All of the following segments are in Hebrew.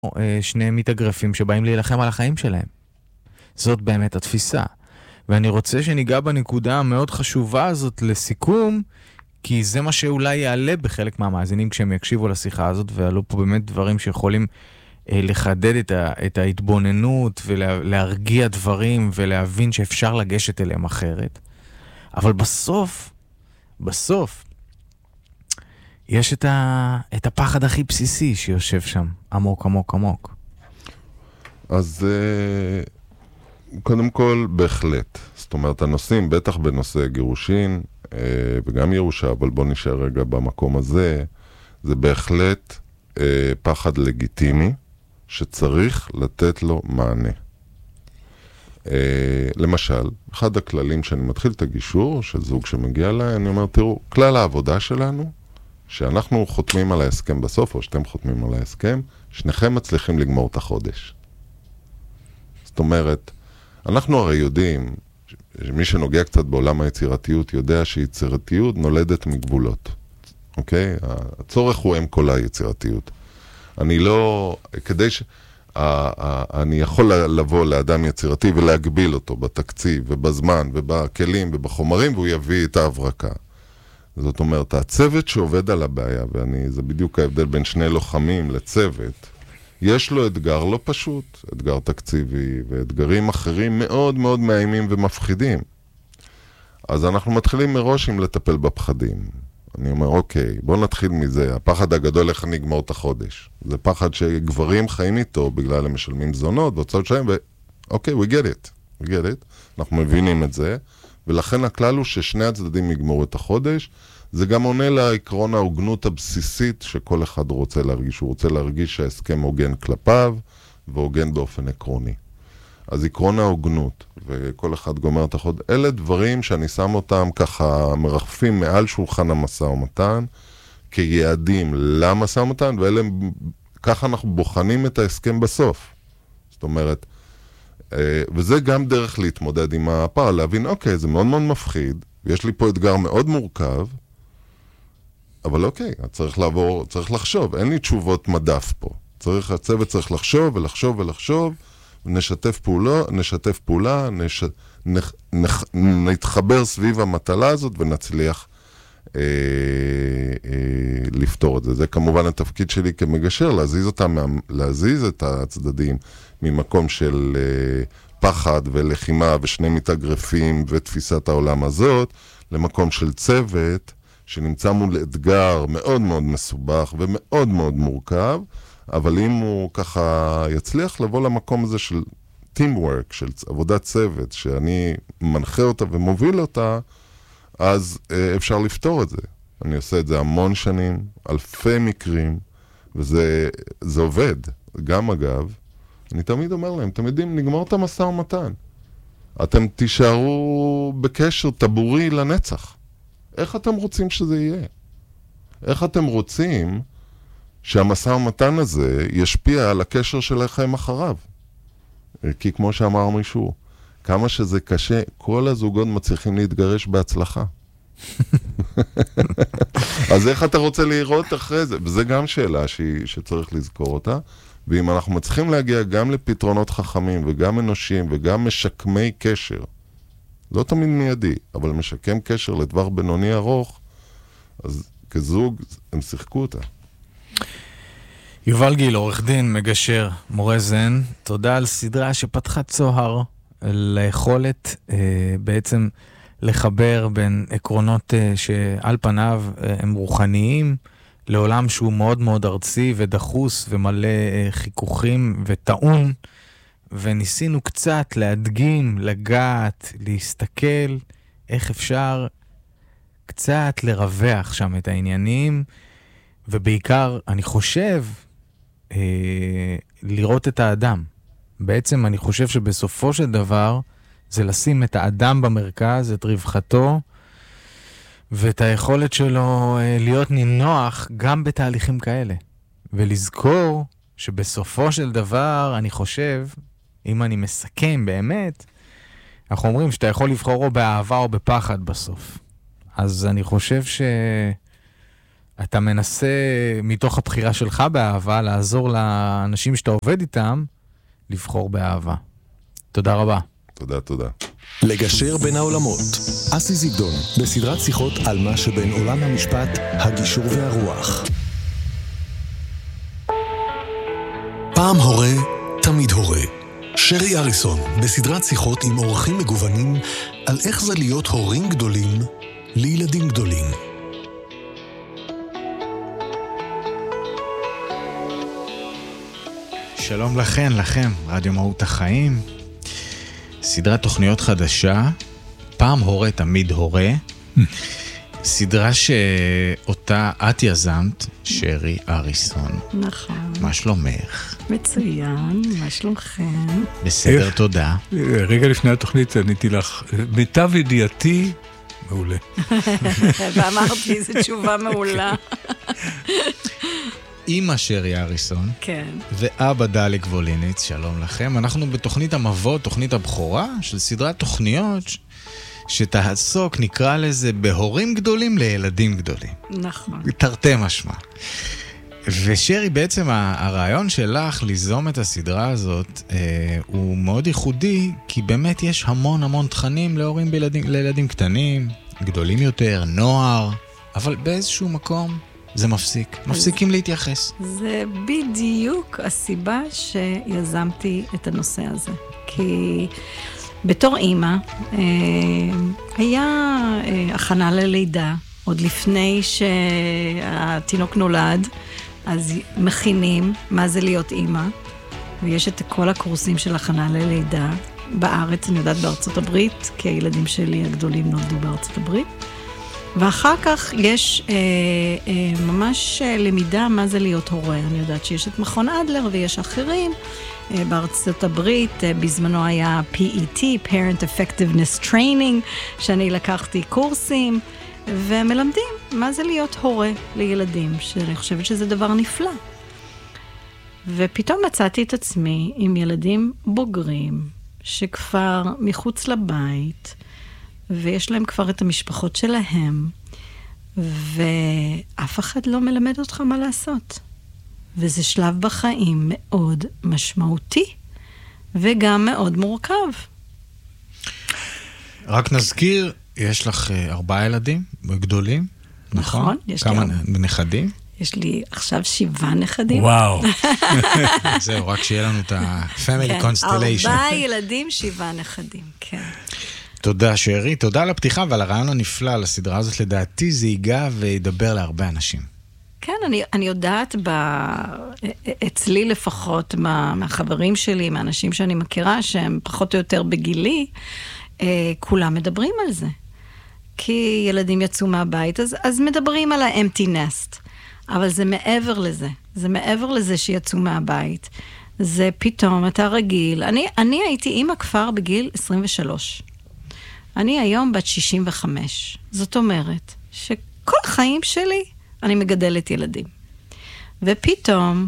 שני מתאגרפים שבאים להילחם על החיים שלהם. זאת באמת התפיסה. ואני רוצה שניגע בנקודה המאוד חשובה הזאת לסיכום, כי זה מה שאולי יעלה בחלק מהמאזינים כשהם יקשיבו לשיחה הזאת, ועלו פה באמת דברים שיכולים לחדד את ההתבוננות ולהרגיע דברים ולהבין שאפשר לגשת אליהם אחרת. אבל בסוף, יש את הפחד הכי בסיסי שיושב שם, עמוק, עמוק, עמוק. אז קודם כל, בהחלט. זאת אומרת, הנושאים, בטח בנושא גירושין, וגם ירושה, אבל בוא נשאר רגע במקום הזה, זה בהחלט פחד לגיטימי, שצריך לתת לו מענה. למשל, אחד הכללים שאני מתחיל את הגישור, של זוג שמגיע אליי, אני אומר, תראו, כלל העבודה שלנו, שאנחנו חותמים על ההסכם בסוף, או שאתם חותמים על ההסכם, שניכם מצליחים לגמור את החודש. זאת אומרת, אנחנו הרי יודעים, מי שנוגע קצת בעולם היצירתיות, יודע שיצירתיות נולדת מגבולות. אוקיי? הצורך הוא עם כל היצירתיות. אני לא, אני יכול לבוא לאדם יצירתי ולהגביל אותו בתקציב ובזמן ובכלים ובחומרים, והוא יביא את ההברקה. זאת אומרת, הצוות שעובד על הבעיה, זה בדיוק ההבדל בין שני לוחמים לצוות, יש לו אתגר לא פשוט, אתגר תקציבי ואתגרים אחרים מאוד מאוד מאיימים ומפחידים. אז אנחנו מתחילים מראש עם לטפל בפחדים. אני אומר, אוקיי, בוא נתחיל מזה. הפחד הגדול איך נגמור את החודש. זה פחד שגברים חיים איתו בגלל הם משלמים זונות והוצאות שלהם, אוקיי, we get it. אנחנו מבינים את זה, ולכן הכלל הוא ששני הצדדים יגמרו את החודש. זה גם עונה לעקרון ההוגנות הבסיסית שכל אחד רוצה להרגיש. הוא רוצה להרגיש שההסכם הוגן כלפיו, והוגן באופן עקרוני. אז עקרון ההוגנות, וכל אחד גומר את החודש, אלה דברים שאני שם אותם ככה מרחפים מעל שולחן המשא ומתן, כיעדים למשא ומתן, ככה אנחנו בוחנים את ההסכם בסוף. זאת אומרת, וזה גם דרך להתמודד עם הפער, להבין, אוקיי, זה מאוד מאוד מפחיד, ויש לי פה אתגר מאוד מורכב, אבל אוקיי, צריך לחשוב, אין לי תשובות מדף פה. הצוות צריך לחשוב ולחשוב ולחשוב, נשתף פעולה, נתחבר סביב המטלה הזאת ונצליח לפתור את זה. זה כמובן התפקיד שלי כמגשר, להזיז את הצדדים ממקום של פחד ולחימה ושני מתאגרפים ותפיסת העולם הזאת, למקום של צוות שנמצא מול אתגר מאוד מאוד מסובך ומאוד מאוד מורכב, אבל אם הוא ככה יצליח לבוא למקום הזה של teamwork, של עבודת צוות, שאני מנחה אותה ומוביל אותה, אז אפשר לפתור את זה. אני עושה את זה המון שנים, אלפי מקרים, וזה עובד. גם אגב, אני תמיד אומר להם, אתם יודעים, נגמור את המשא ומתן. אתם תישארו בקשר טבורי לנצח. איך אתם רוצים שזה יהיה? איך אתם רוצים שהמשא ומתן הזה ישפיע על הקשר שלכם אחריו? כי כמו שאמר מישהו, כמה שזה קשה, כל הזוגות מצליחים להתגרש בהצלחה. אז איך אתה רוצה לראות אחרי זה? וזו גם שאלה שצריך לזכור אותה. ואם אנחנו מצליחים להגיע גם לפתרונות חכמים וגם אנושיים וגם משקמי קשר, לא תמיד מיידי, אבל משקם קשר לטווח בינוני ארוך, אז כזוג הם שיחקו אותה. יובל גיל, עורך דין, מגשר, מורה זן, תודה על סדרה שפתחה צוהר ליכולת בעצם לחבר בין עקרונות שעל פניו הם רוחניים, לעולם שהוא מאוד מאוד ארצי ודחוס ומלא חיכוכים וטעון, וניסינו קצת להדגים, לגעת, להסתכל איך אפשר קצת לרווח שם את העניינים, ובעיקר אני חושב לראות את האדם. בעצם אני חושב שבסופו של דבר זה לשים את האדם במרכז, את רווחתו, ואת היכולת שלו להיות נינוח גם בתהליכים כאלה. ולזכור שבסופו של דבר, אני חושב, אם אני מסכם באמת, אנחנו אומרים שאתה יכול לבחור או באהבה או בפחד בסוף. אז אני חושב אתה מנסה מתוך הבחירה שלך באהבה לעזור לאנשים שאתה עובד איתם לבחור באהבה. תודה רבה. תודה. לגשר בין העולמות. אסי זיגדון, בסדרת שיחות על מה שבין עולם המשפט, הגישור והרוח. פעם הורה, תמיד הורה. שרי אריסון, בסדרת שיחות עם אורחים מגוונים על איך זה להיות הורים גדולים לילדים גדולים. שלום לכם, רדיו מהות החיים. סדרת תוכניות חדשה, פעם הורה, תמיד הורה. סדרה שאותה את יזמת, שרי אריסון. נכון. מה שלומך? מצוין, מה שלומכם? בסדר, תודה. רגע לפני התוכנית עניתי לך, מיטב ידיעתי, מעולה. ואמרתי, זו תשובה מעולה. אמא שרי אריסון. כן. ואבא דליק ווליניץ, שלום לכם. אנחנו בתוכנית המבוא, תוכנית הבכורה של סדרת תוכניות שתעסוק, נקרא לזה, בהורים גדולים לילדים גדולים. נכון. תרתי משמע. ושרי, בעצם הרעיון שלך ליזום את הסדרה הזאת הוא מאוד ייחודי, כי באמת יש המון תכנים להורים לילדים קטנים, גדולים יותר, נוער, אבל באיזשהו מקום זה מפסיקים להתייחס. זה בדיוק הסיבה שיזמתי את הנושא הזה. כי בתור אימא היה הכנה ללידה, עוד לפני שהתינוק נולד, אז מכינים מה זה להיות אימא, ויש את כל הקורסים של הכנה ללידה בארץ, אני יודעת בארצות הברית, כי הילדים שלי הגדולים נולדו בארצות הברית, ואחר כך יש ממש למידה מה זה להיות הורה. אני יודעת שיש את מכון אדלר ויש אחרים. בארצות הברית בזמנו היה PET, Parent Effectiveness Training, שאני לקחתי קורסים, ומלמדים מה זה להיות הורה לילדים, שאני חושבת שזה דבר נפלא. ופתאום מצאתי את עצמי עם ילדים בוגרים, שכבר מחוץ לבית, ויש להם כבר את המשפחות שלהם, ואף אחד לא מלמד אותך מה לעשות. וזה שלב בחיים מאוד משמעותי, וגם מאוד מורכב. רק נזכיר, יש לך 4 ילדים גדולים, נכון? יש כמה נכדים? יש לי עכשיו 7 נכדים. וואו. זהו, רק שיהיה לנו את ה-family constellation. 4 ילדים, 7 נכדים, כן. תודה שרי, תודה על הפתיחה ועל הרעיון הנפלא לסדרה הזאת. לדעתי זה ייגע וידבר להרבה אנשים. כן, אני יודעת אצלי לפחות, מהחברים שלי, מהאנשים שאני מכירה, שהם פחות או יותר בגילי, כולם מדברים על זה. כי ילדים יצאו מהבית, אז מדברים על ה-empty nest. אבל זה מעבר לזה. זה מעבר לזה שיצאו מהבית. זה פתאום, אתה רגיל. אני הייתי אימא כבר בגיל 23. אני היום בת 65. זאת אומרת, שכל החיים שלי אני מגדלת ילדים. ופתאום,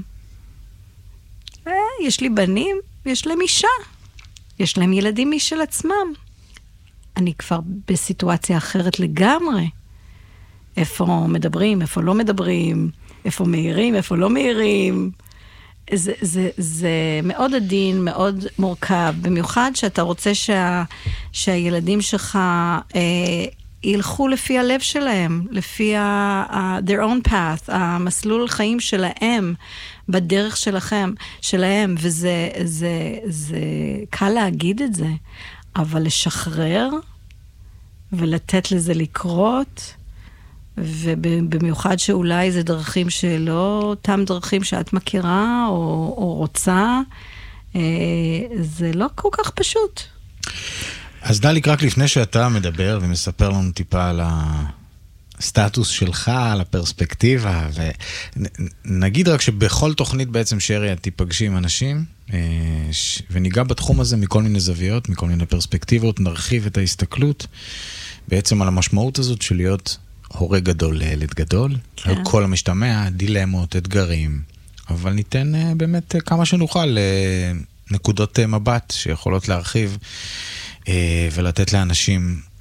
יש לי בנים, יש להם אישה. יש להם ילדים משל עצמם. אני כבר בסיטואציה אחרת לגמרי. איפה מדברים, איפה לא מדברים, איפה מהירים, איפה לא מהירים. זה מאוד עדין, מאוד מורכב, במיוחד שאתה רוצה שהילדים שלך ילכו לפי הלב שלהם, לפי their own path, המסלול חיים שלהם, בדרך שלהם, וזה קל להגיד את זה, אבל לשחרר ולתת לזה לקרות, ובמיוחד שאולי זה דרכים שלא אותם דרכים שאת מכירה או רוצה, זה לא כל כך פשוט. אז דליק, רק לפני שאתה מדבר ומספר לנו טיפה על הסטטוס שלך, על הפרספקטיבה, ונגיד רק שבכל תוכנית בעצם שרי את תיפגשי עם אנשים, וניגע בתחום הזה מכל מיני זוויות, מכל מיני פרספקטיבות, נרחיב את ההסתכלות בעצם על המשמעות הזאת של להיות הורה גדול לילד גדול, כן. על כל המשתמע, דילמות, אתגרים, אבל ניתן באמת כמה שנוכל נקודות מבט שיכולות להרחיב ולתת לאנשים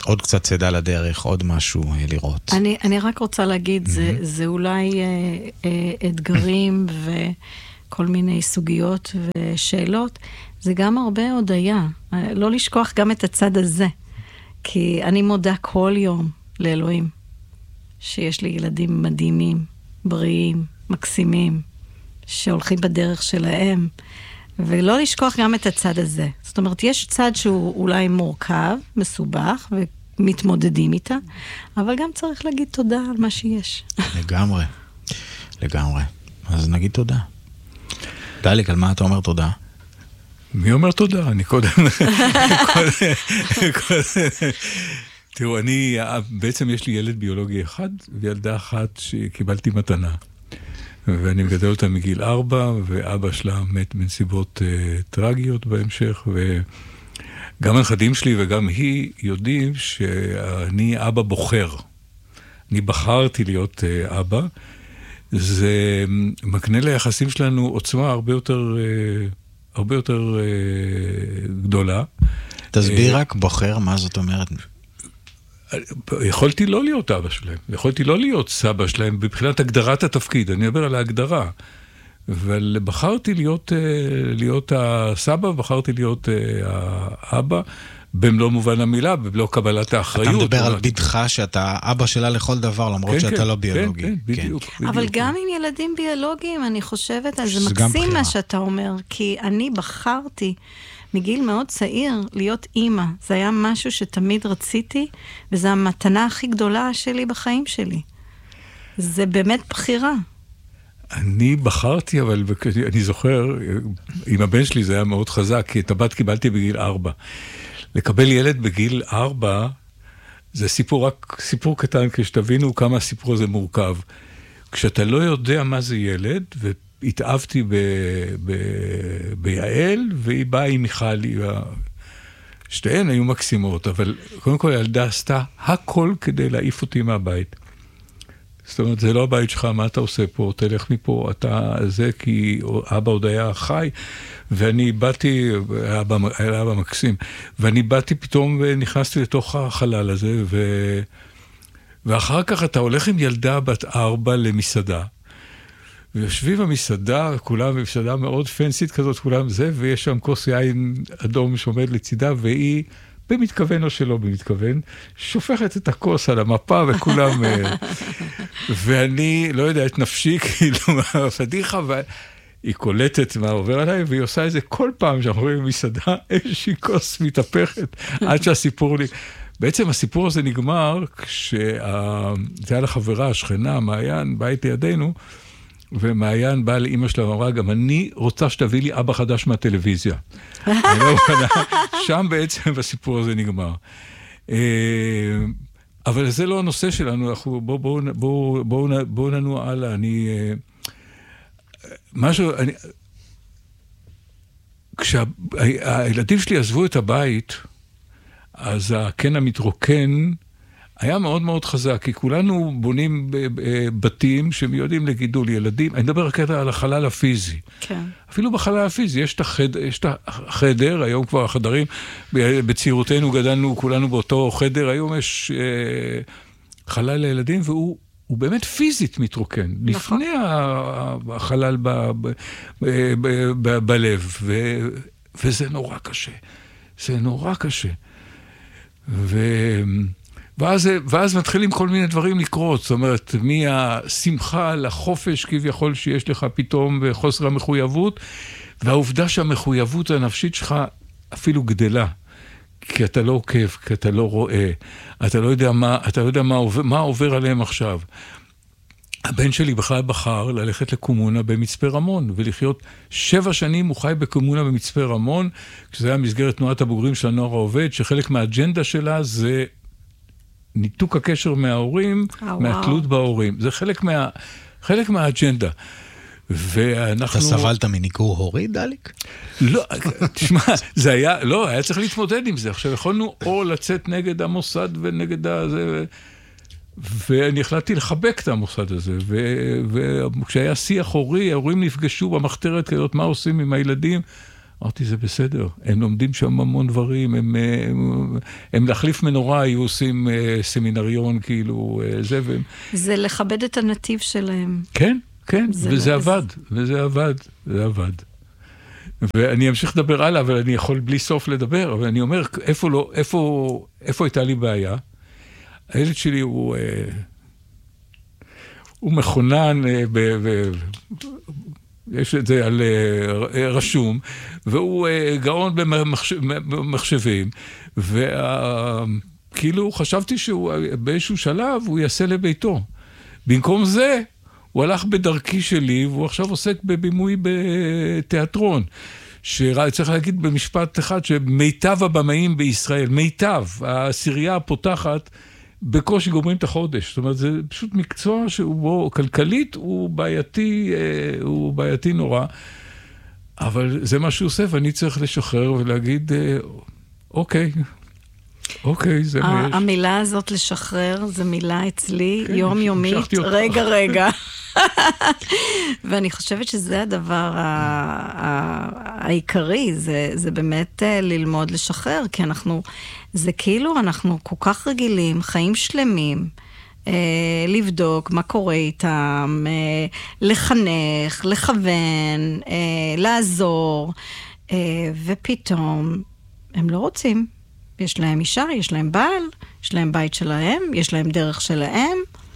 עוד קצת צידה לדרך, עוד משהו לראות. אני רק רוצה להגיד, זה אולי אתגרים וכל מיני סוגיות ושאלות, זה גם הרבה הודיה. לא לשכוח גם את הצד הזה, כי אני מודה כל יום לאלוהים, שיש לי ילדים מדהימים, בריאים, מקסימים, שהולכים בדרך שלהם, ולא לשכוח גם את הצד הזה. זאת אומרת, יש צד שהוא אולי מורכב, מסובך, ומתמודדים איתה, אבל גם צריך להגיד תודה על מה שיש. לגמרי, לגמרי. אז נגיד תודה. דליק, על מה אתה אומר תודה? מי אומר תודה? אני קודם... תראו, בעצם יש לי ילד ביולוגי אחד, וילדה אחת שקיבלתי מתנה. ואני מגדל אותה מגיל 4, ואבא שלה מת בנסיבות טרגיות בהמשך, וגם הנכדים שלי וגם היא יודעים שאני אבא בוחר. אני בחרתי להיות אבא. זה מקנה ליחסים שלנו עוצמה הרבה יותר גדולה. תסביר רק בוחר, מה זאת אומרת? יכולתי לא להיות אבא שלהם, יכולתי לא להיות סבא שלהם, מבחינת הגדרת התפקיד, אני מדבר על ההגדרה, אבל בחרתי להיות הסבא, בחרתי להיות האבא, במלוא מובן המילה, במלוא קבלת האחריות. אתה מדבר על בדך שאתה אבא שלה לכל דבר, למרות שאתה לא ביולוגי. כן, בדיוק. אבל גם עם ילדים ביולוגיים, אני חושבת, אז זה מקסים מה שאתה אומר, כי אני בחרתי מגיל מאוד צעיר להיות אימא. זה היה משהו שתמיד רציתי, וזו המתנה הכי גדולה שלי בחיים שלי. זה באמת בחירה. אני בחרתי, אבל אני זוכר, עם הבן שלי זה היה מאוד חזק, כי את הבת קיבלתי בגיל 4. לקבל ילד בגיל 4, זה סיפור קטן, כשתבינו כמה הסיפור הזה מורכב. כשאתה לא יודע מה זה ילד, והתאהבתי ביעל, והיא באה עם מיכל, שתיהן היו מקסימות, אבל קודם כל הילדה עשתה הכל כדי להעיף אותי מהבית. זאת אומרת, זה לא הבית שלך, מה אתה עושה פה? תלך מפה, אתה זה, כי אבא עוד היה חי, ואני באתי, היה אבא מקסים, ואני באתי פתאום ונכנסתי לתוך החלל הזה, ואחר כך אתה הולך עם ילדה בת 4 למסעדה, ויושבים במסעדה, כולם במסעדה מאוד פנסית כזאת, כולם זה, ויש שם כוס יין אדום שעומד לצידה, והיא במתכוון או שלא במתכוון, שופכת את הכוס על המפה וכולם... ואני לא יודע, את נפשי, כאילו, מהפדיחה, והיא קולטת מה עובר עליי, והיא עושה את זה כל פעם שאנחנו רואים במסעדה, איזושהי כוס מתהפכת, עד שהסיפור לי... בעצם הסיפור הזה נגמר, כשזה היה לחברה, השכנה, מעיין, בית לידינו, ומעיין בא לאמא שלה ואמרה, גם אני רוצה שתביא לי אבא חדש מהטלוויזיה. שם בעצם הסיפור הזה נגמר. אבל זה לא הנושא שלנו, בואו ננוע הלאה. כשהילדים שלי עזבו את הבית, אז הקן המתרוקן היה מאוד מאוד חזק, כי כולנו בונים בתים שמיועדים לגידול ילדים. אני מדבר רק על החלל הפיזי. כן. אפילו בחלל הפיזי יש את החדר, היום כבר החדרים, בצעירותנו גדלנו כולנו באותו חדר, היום יש חלל לילדים, והוא באמת פיזית מתרוקן. נכון. לפני החלל בלב, וזה נורא קשה. זה נורא קשה. ואז מתחילים כל מיני דברים לקרות, זאת אומרת, מהשמחה לחופש כביכול שיש לך פתאום וחוסר המחויבות, והעובדה שהמחויבות הנפשית שלך אפילו גדלה, כי אתה לא עוקב, כי אתה לא רואה, אתה לא יודע מה עובר עליהם עכשיו. הבן שלי בכלל בחר ללכת לקומונה במצפה רמון, ולחיות 7 שנים הוא חי בקומונה במצפה רמון, כשזה היה מסגרת תנועת הבוגרים של הנוער העובד, שחלק מהאג'נדה שלה זה ניתוק הקשר מההורים, מהתלות בהורים. זה חלק מהאג'נדה. אתה סבלת מניקור הורי, דליק? לא, תשמע, זה היה, לא, היה צריך להתמודד עם זה. עכשיו, יכולנו או לצאת נגד המוסד ונגד הזה, ואני החלטתי לחבק את המוסד הזה, וכשהיה שיח הורי, ההורים נפגשו במחתרת כזאת, מה עושים עם הילדים? אמרתי, זה בסדר, הם לומדים שם המון דברים, הם להחליף מנורה, היו עושים סמינריון, כאילו, זה לכבד את הנתיב שלהם. כן, כן, וזה עבד, וזה עבד. ואני אמשיך לדבר הלאה, אבל אני יכול בלי סוף לדבר, אבל אני אומר, איפה הייתה לי בעיה? הילד שלי הוא מכונן, יש את זה על רשום, והוא גאון במחשבים, וכאילו חשבתי שהוא באיזשהו שלב הוא יעשה לביתו. במקום זה, הוא הלך בדרכי שלי, והוא עכשיו עוסק בבימוי בתיאטרון. שצריך להגיד במשפט אחד, שמיטב הבמאים בישראל, מיטב, העשירייה הפותחת, בקושי גומרים את החודש. זאת אומרת, זה פשוט מקצוע שהוא בו, כלכלית הוא בעייתי נורא, אבל זה מה שהוא עושה, ואני צריך לשחרר ולהגיד, אוקיי, זה מה יש. המילה הזאת לשחרר, זו מילה אצלי, יומיומית, רגע. ואני חושבת שזה הדבר העיקרי, זה באמת ללמוד לשחרר, כי זה כאילו אנחנו כל כך רגילים, חיים שלמים, לבדוק מה קורה איתם, לחנך, לכוון, לעזור, ופתאום הם לא רוצים. יש להם אישה, יש להם בעל, יש להם בית שלהם, יש להם דרך שלהם,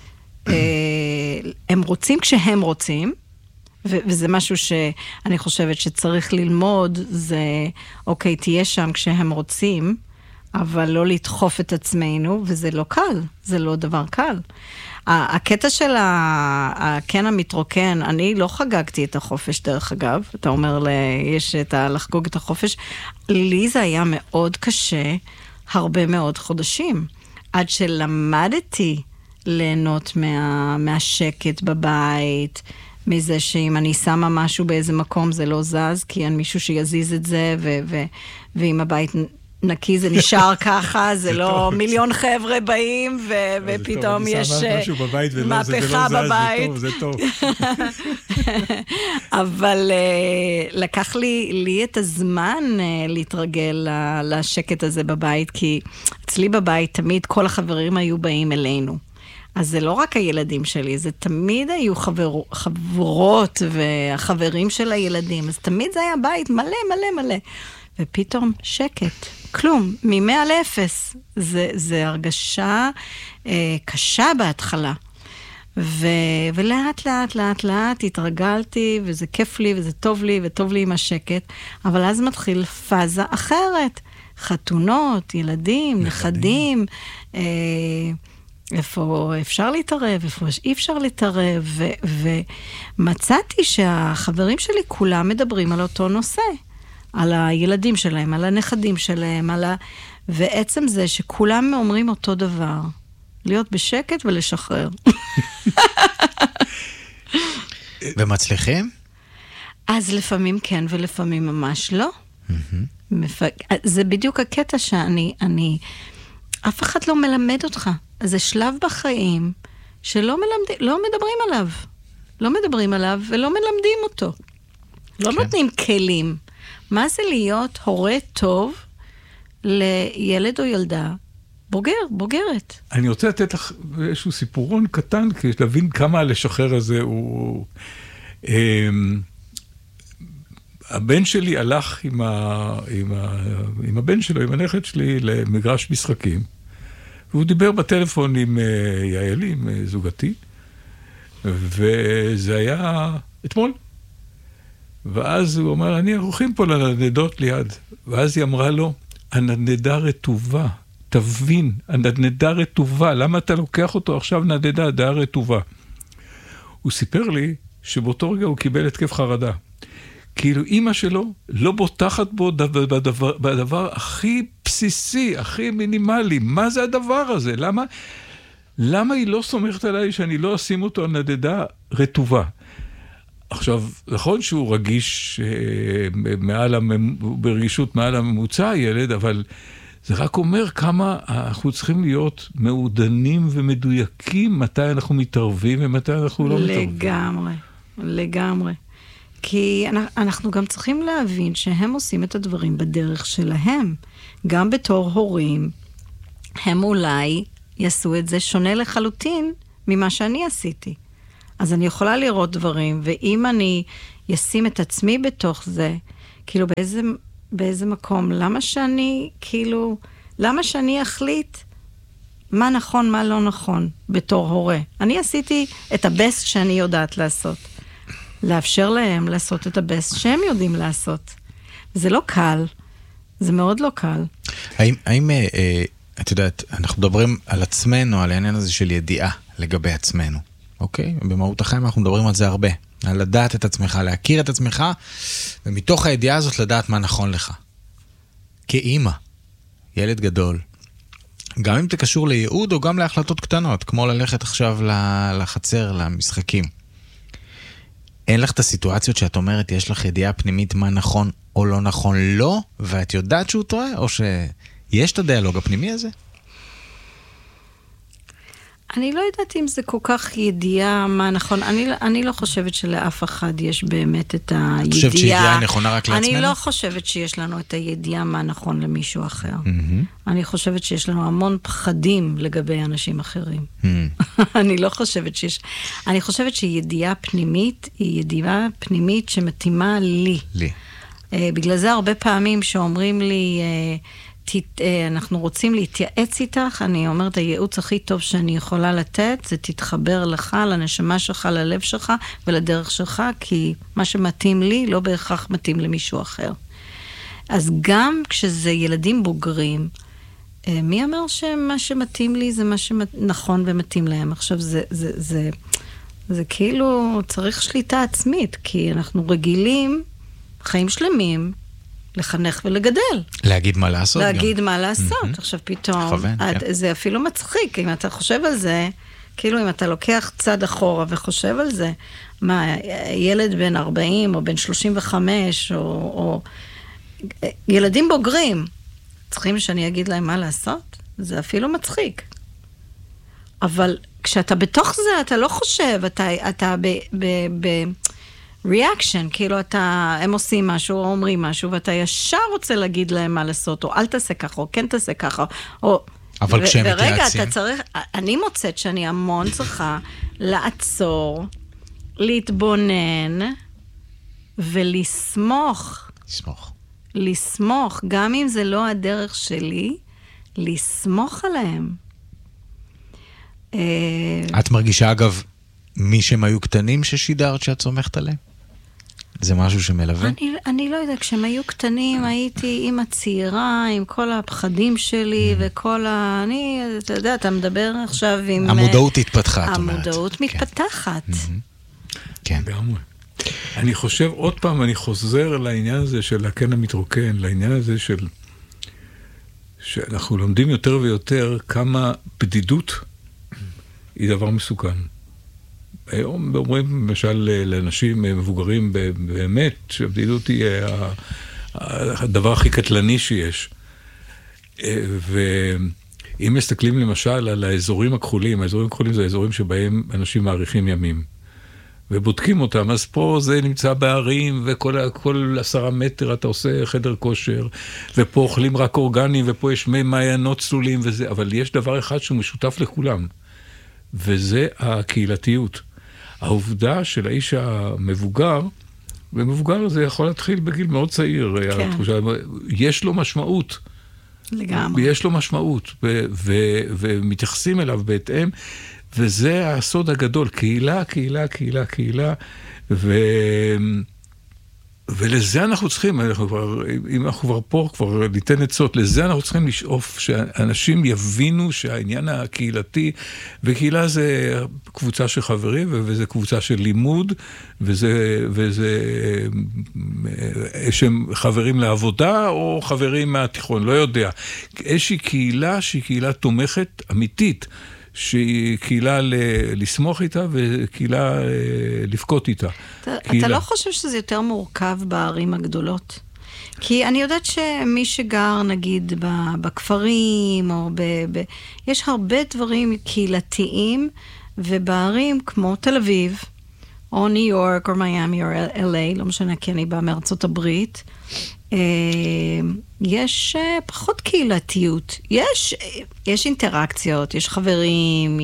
הם רוצים כשהם רוצים, וזה משהו שאני חושבת שצריך ללמוד, זה, אוקיי, תהיה שם כשהם רוצים, אבל לא לדחוף את עצמנו, וזה לא קל, זה לא דבר קל. הקטע של הכן המתרוקן, אני לא חגגתי את החופש דרך אגב, אתה אומר יש את לחגוג את החופש, לי זה היה מאוד קשה, הרבה מאוד חודשים, עד שלמדתי ליהנות מהשקט בבית, מזה שאם אני שמה משהו באיזה מקום זה לא זז, כי אין מישהו שיזיז את זה, ואם הבית נקי זה נשאר ככה, זה לא מיליון חבר'ה באים, ופתאום יש מהפכה בבית. זה טוב. אבל לקח לי את הזמן להתרגל לשקט הזה בבית, כי אצלי בבית תמיד כל החברים היו באים אלינו. אז זה לא רק הילדים שלי, זה תמיד היו חברות והחברים של הילדים, אז תמיד זה היה בית מלא. ופתאום שקט, כלום, מ-100 ל-0. זה הרגשה קשה בהתחלה. ולאט לאט התרגלתי, וזה כיף לי, וזה טוב לי, וטוב לי עם השקט, אבל אז מתחיל פאזה אחרת. חתונות, ילדים, נכדים, איפה אפשר להתערב, איפה אי אפשר להתערב, ומצאתי שהחברים שלי כולם מדברים על אותו נושא. על הילדים שלהם, על הנכדים שלהם, ועצם זה שכולם אומרים אותו דבר. להיות בשקט ולשחרר. ומצליחים? אז לפעמים כן ולפעמים ממש לא. זה בדיוק הקטע שאני אף אחד לא מלמד אותך. זה שלב בחיים שלא מדברים עליו. לא מדברים עליו ולא מלמדים אותו. לא נותנים כלים. מה זה להיות הורה טוב לילד או ילדה בוגרת? אני רוצה לתת לך איזשהו סיפורון קטן, כדי להבין כמה לשחרר הזה הוא... הבן שלי הלך עם הבן שלו, עם הנכד שלי, למגרש משחקים, והוא דיבר בטלפון עם יעל, עם זוגתי, וזה היה אתמול. ואז הוא אומר, אנחנו הולכים פה לנדנדות ליד. ואז היא אמרה לו, הנדנדה רטובה, תבין, הנדנדה רטובה, למה אתה לוקח אותו עכשיו נדנדה רטובה? הוא סיפר לי שבאותו רגע הוא קיבל התקף חרדה. כאילו אמא שלו לא בוטחת בו בדבר הכי בסיסי, הכי מינימלי. מה זה הדבר הזה? למה היא לא סומכת עליי שאני לא אשים אותו על נדנדה רטובה? עכשיו, נכון שהוא רגיש ברגישות מעל הממוצע הילד, אבל זה רק אומר כמה אנחנו צריכים להיות מעודנים ומדויקים מתי אנחנו מתערבים ומתי אנחנו לא מתערבים. לגמרי. כי אנחנו גם צריכים להבין שהם עושים את הדברים בדרך שלהם. גם בתור הורים, הם אולי יעשו את זה שונה לחלוטין ממה שאני עשיתי. אז אני יכולה לראות דברים, ואם אני אשים את עצמי בתוך זה, כאילו באיזה מקום, למה שאני אחליט מה נכון, מה לא נכון, בתור הורה. אני עשיתי את הבסט שאני יודעת לעשות. לאפשר להם לעשות את הבסט שהם יודעים לעשות. זה לא קל. זה מאוד לא קל. האם את יודעת, אנחנו מדברים על עצמנו, על העניין הזה של ידיעה לגבי עצמנו. אוקיי? במהות החיים אנחנו מדברים על זה הרבה. על לדעת את עצמך, להכיר את עצמך, ומתוך הידיעה הזאת לדעת מה נכון לך. כאמא, ילד גדול, גם אם זה קשור לייעוד או גם להחלטות קטנות, כמו ללכת עכשיו לחצר, למשחקים. אין לך את הסיטואציות שאת אומרת, יש לך ידיעה פנימית מה נכון או לא נכון לא, ואת יודעת שהוא טועה, או שיש את הדיאלוג הפנימי הזה? אני לא יודעת אם זה כל כך ידיעה מה נכון. אני לא חושבת שלאף אחד יש באמת את הידיעה. את חושבת שידיעה נכונה רק לעצמנו? אני לא חושבת שיש לנו את הידיעה מה נכון למישהו אחר. אני חושבת שיש לנו המון פחדים לגבי אנשים אחרים. אני לא חושבת שיש... אני חושבת שידיעה פנימית היא ידיעה פנימית שמתאימה לי. בגלל זה הרבה פעמים שאומרים לי... אנחנו רוצים להתייעץ איתך, אני אומרת, הייעוץ הכי טוב שאני יכולה לתת, זה תתחבר לך, לנשמה שלך, ללב שלך ולדרך שלך, כי מה שמתאים לי לא בהכרח מתאים למישהו אחר. אז גם כשזה ילדים בוגרים, מי אמר שמה שמתאים לי זה מה שנכון ומתאים להם? עכשיו זה כאילו צריך שליטה עצמית, כי אנחנו רגילים, חיים שלמים, לחנך ולגדל. להגיד מה לעשות. להגיד מה לעשות. עכשיו פתאום, זה אפילו מצחיק, אם אתה חושב על זה, כאילו אם אתה לוקח צד אחורה וחושב על זה, מה, ילד בן 40 או בן 35, או ילדים בוגרים, צריכים שאני אגיד להם מה לעשות? זה אפילו מצחיק. אבל כשאתה בתוך זה, אתה לא חושב, אתה ריאקשן, כאילו הם עושים משהו, או אומרים משהו, ואתה ישר רוצה להגיד להם מה לעשות, או אל תעשה ככה, או כן תעשה ככה, או... אבל כשהם מתייעצים... ורגע, אתה צריך... אני מוצאת שאני המון צריכה לעצור, להתבונן, ולסמוך. לסמוך, גם אם זה לא הדרך שלי, לסמוך עליהם. את מרגישה, אגב, מי שהם היו קטנים ששידרת שאת סומכת עליהם? זה משהו שמלווה? אני לא יודע, כשהם היו קטנים הייתי עם הצעירה, עם כל הפחדים שלי וכל אתה יודע, אתה מדבר עכשיו עם... המודעות התפתחה, את אומרת. המודעות מתפתחת. כן. לגמרי. אני חושב, עוד פעם אני חוזר לעניין הזה של הקן המתרוקן, לעניין הזה שאנחנו לומדים יותר ויותר כמה בדידות היא דבר מסוכן. היום אומרים, למשל, לאנשים מבוגרים באמת, שהבדידות היא הדבר הכי קטלני שיש. ואם מסתכלים למשל על האזורים הכחולים, האזורים הכחולים זה האזורים שבהם אנשים מעריכים ימים. ובודקים אותם, אז פה זה נמצא בערים, וכל 10 מטר אתה עושה חדר כושר, ופה אוכלים רק אורגנים, ופה יש מי מעיינות צלולים וזה, אבל יש דבר אחד שהוא משותף לכולם, וזה הקהילתיות. העובדה של האיש המבוגר, ומבוגר זה יכול להתחיל בגיל מאוד צעיר, כן. התחושה, יש לו משמעות. לגמרי. יש לו משמעות, ומתייחסים אליו בהתאם, וזה הסוד הגדול, קהילה, קהילה, קהילה, קהילה, ולזה אנחנו צריכים, אם אנחנו כבר פה, כבר ניתן עצות, לזה אנחנו צריכים לשאוף, שאנשים יבינו שהעניין הקהילתי, וקהילה זה קבוצה של חברים, וזה קבוצה של לימוד, וזה שהם חברים לעבודה, או חברים מהתיכון, לא יודע. איזושהי קהילה שהיא קהילה תומכת, אמיתית, שהיא קהילה לסמוך איתה וקהילה לבכות איתה. אתה לא חושב שזה יותר מורכב בערים הגדולות? כי אני יודעת שמי שגר נגיד בכפרים, או יש הרבה דברים קהילתיים, ובערים כמו תל אביב, או ניו יורק, או מיאמי, או LA, לא משנה, כי אני באה מארצות הברית, יש פחות קהילתיות. יש אינטראקציות, יש חברים,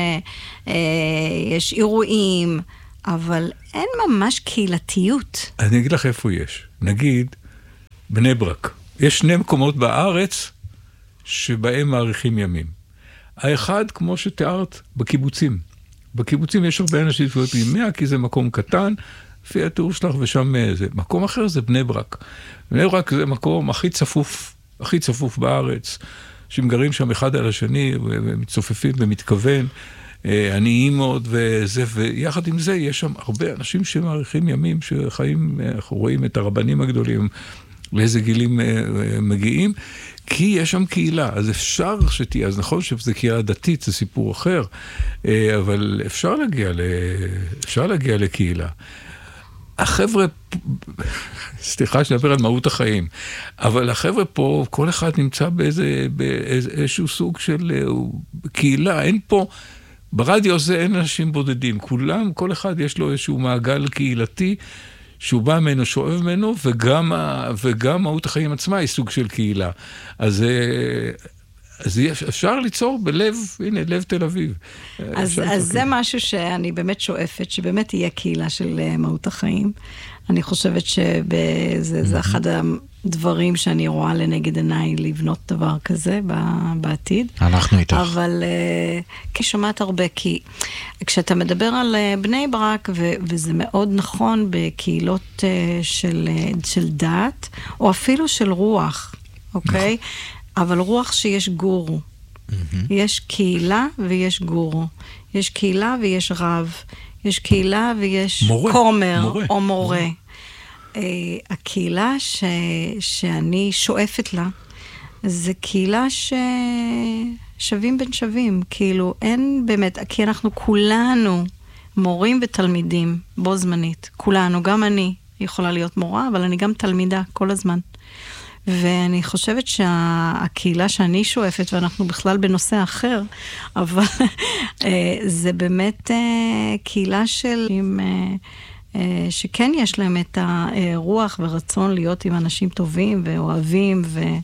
יש אירועים, אבל אין ממש קהילתיות. אני אגיד לך איפה יש. נגיד, בני ברק. יש 2 מקומות בארץ שבהם מעריכים ימים. האחד, כמו שתיארת, בקיבוצים. בקיבוצים יש הרבה אנשים שבועות ימיה, כי זה מקום קטן, לפי התיאור שלך, ושם זה. מקום אחר זה בני ברק. בני ברק זה מקום הכי צפוף בארץ, שהם שם אחד על השני, ומצופפים ומתכוון, עניים מאוד וזה, ויחד עם זה יש שם הרבה אנשים שמעריכים ימים, שחיים, אנחנו רואים את הרבנים הגדולים, לאיזה גילים מגיעים, כי יש שם קהילה, אז אפשר שתהיה, אז נכון שזה קהילה דתית, זה סיפור אחר, אבל אפשר להגיע לקהילה. החבר'ה, סליחה שנדבר על מהות החיים, אבל החבר'ה פה, כל אחד נמצא באיזשהו סוג של קהילה, אין פה, ברדיו הזה אין אנשים בודדים, כולם, כל אחד יש לו איזשהו מעגל קהילתי, שהוא בא ממנו, שואב ממנו, וגם מהות החיים עצמה היא סוג של קהילה. אז אפשר ליצור בלב, הנה, לב תל אביב. אז זה משהו שאני באמת שואפת, שבאמת יהיה קהילה של מהות החיים. אני חושבת שזה אחד הדברים שאני רואה לנגד עיניי, לבנות דבר כזה בעתיד. אנחנו איתך. אבל כשומעת הרבה, כי כשאתה מדבר על בני ברק, וזה מאוד נכון בקהילות של דת, או אפילו של רוח, אוקיי? אבל רוח שיש גורו. יש קהילה ויש גורו. יש קהילה ויש רב. יש קהילה ויש כומר או מורה. הקהילה שאני שואפת לה, זה קהילה ששווים בין שווים. כאילו אין באמת, כי אנחנו כולנו מורים ותלמידים בו זמנית. כולנו, גם אני יכולה להיות מורה, אבל אני גם תלמידה כל הזמן. ואני חושבת שהקהילה שאני שואפת, ואנחנו בכלל בנושא אחר, אבל זה באמת קהילה שכן יש להם את הרוח ורצון להיות עם אנשים טובים ואוהבים,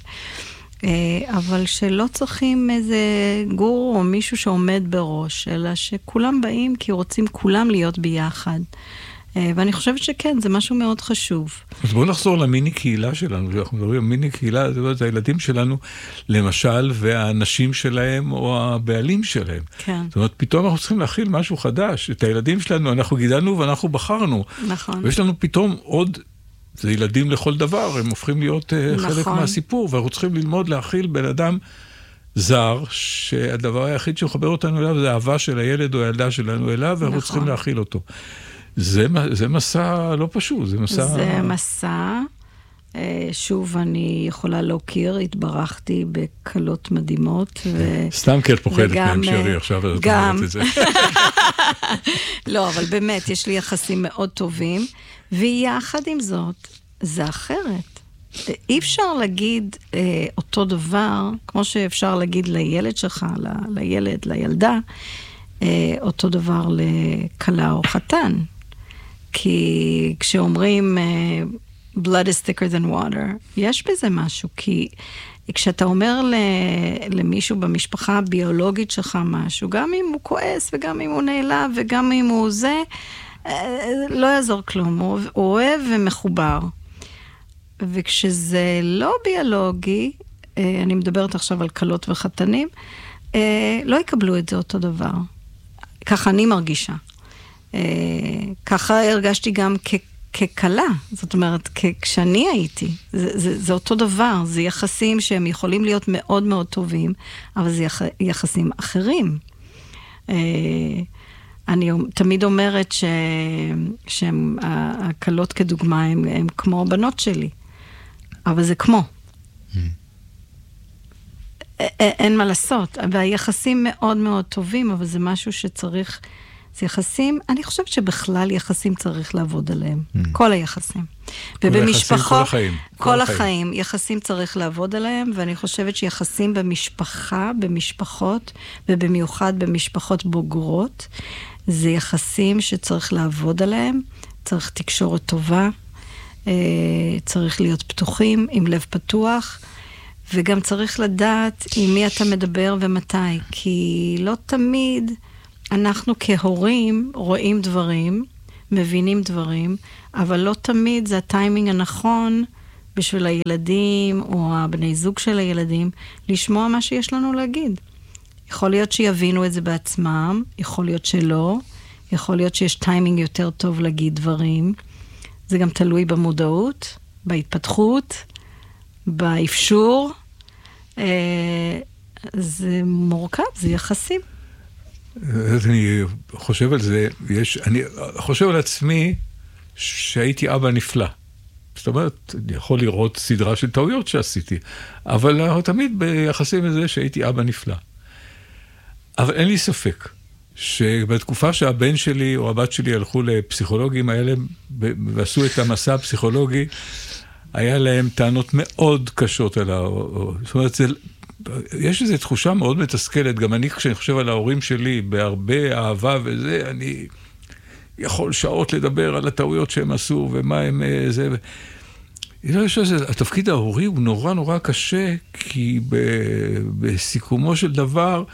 אבל שלא צריכים איזה גור או מישהו שעומד בראש, אלא שכולם באים כי רוצים כולם להיות ביחד. ואני חושבת שכן, זה משהו מאוד חשוב. אז בואו נחזור למיני קהילה שלנו. אנחנו מדברים על מיני קהילה, זה הילדים שלנו, למשל, והאנשים שלהם או הבעלים שלהם. כן. זאת אומרת, פתאום אנחנו צריכים להכיל משהו חדש. את הילדים שלנו אנחנו גידלנו ואנחנו בחרנו. נכון. ויש לנו פתאום עוד, זה ילדים לכל דבר, הם הופכים להיות חלק מהסיפור, ואנחנו צריכים ללמוד להכיל בן אדם זר, שהדבר היחיד שמחבר אותנו אליו זה האהבה של הילד או הילדה שלנו אליו, ואנחנו צריכים להכיל אותו. זה מסע לא פשוט, זה מסע, שוב אני יכולה להכיר, התברכתי בקלות מדהימות. סתם כי את פוחדת מהם, שרי, עכשיו את אומרת את זה. לא, אבל באמת, יש לי יחסים מאוד טובים, ויחד עם זאת, זה אחרת. אי אפשר להגיד אותו דבר, כמו שאפשר להגיד לילד שלך, לילד, לילדה, אותו דבר לקלה או חתן. כי כשאומרים blood is thicker than water, יש בזה משהו, כי כשאתה אומר למישהו במשפחה הביולוגית שלך משהו, גם אם הוא כועס וגם אם הוא נעלב וגם אם הוא זה, לא יעזור כלום, הוא אוהב ומחובר. וכשזה לא ביולוגי, אני מדברת עכשיו על קלות וחתנים, לא יקבלו את זה אותו דבר. ככה אני מרגישה. ככה הרגשתי גם כקלה, זאת אומרת, כשאני הייתי, זה אותו דבר, זה יחסים שהם יכולים להיות מאוד מאוד טובים, אבל זה יחסים אחרים. אני תמיד אומרת שהקלות כדוגמה הם כמו בנות שלי, אבל זה כמו. אין מה לעשות, והיחסים מאוד מאוד טובים, אבל זה משהו שצריך, זה יחסים, אני חושבת שבכלל יחסים צריך לעבוד עליהם, כל היחסים. ובמשפחות, כל החיים, יחסים צריך לעבוד עליהם, ואני חושבת שיחסים במשפחה, במשפחות, ובמיוחד במשפחות בוגרות, זה יחסים שצריך לעבוד עליהם, צריך תקשורת טובה, צריך להיות פתוחים, עם לב פתוח, וגם צריך לדעת עם מי אתה מדבר ומתי, כי לא תמיד אנחנו כהורים רואים דברים, מבינים דברים, אבל לא תמיד זה הטיימינג הנכון בשביל הילדים או הבני זוג של הילדים לשמוע מה שיש לנו להגיד. יכול להיות שיבינו את זה בעצמם, יכול להיות שלא, יכול להיות שיש טיימינג יותר טוב להגיד דברים. זה גם תלוי במודעות, בהתפתחות, באפשור. זה מורכב, זה יחסים. אני חושב על זה, אני חושב על עצמי שהייתי אבא נפלא. זאת אומרת, אני יכול לראות סדרה של טעויות שעשיתי, אבל תמיד ביחסים לזה שהייתי אבא נפלא. אבל אין לי ספק שבתקופה שהבן שלי או הבת שלי הלכו לפסיכולוגים האלה ועשו את המסע הפסיכולוגי, היה להם טענות מאוד קשות על זאת אומרת, יש איזו תחושה מאוד מתסכלת, גם אני כשאני חושב על ההורים שלי בהרבה אהבה וזה, אני יכול שעות לדבר על הטעויות שהם עשו ומה הם זה. התפקיד ההורי הוא נורא נורא קשה, כי בסיכומו של דבר,